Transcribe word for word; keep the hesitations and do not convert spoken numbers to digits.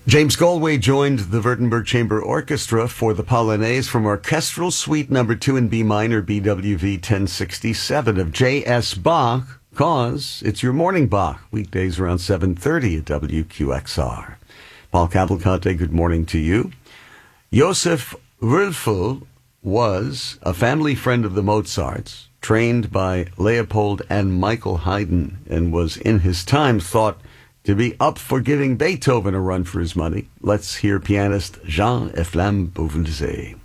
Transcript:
James Galway joined the Württemberg Chamber Orchestra for the Polonaise from Orchestral Suite Number Two in B minor, B W V ten sixty-seven of J S Bach, cause it's your morning Bach, weekdays around seven thirty at W Q X R. Paul Cavalcante, good morning to you. Josef Wölfel was a family friend of the Mozarts, trained by Leopold and Michael Haydn, and was in his time thought to be up for giving Beethoven a run for his money. Let's hear pianist Jean Eflamme Beauvlisey.